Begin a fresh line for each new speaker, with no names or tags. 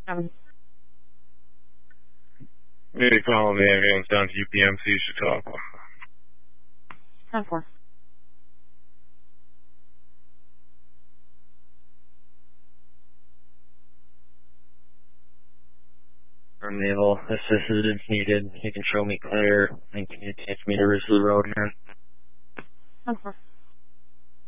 We need to call the ambulance down to UPMC Chautauqua.
10-4.
Naval assistance needed. You can show me clear. And can you take me to Risley Road, man?
10-4.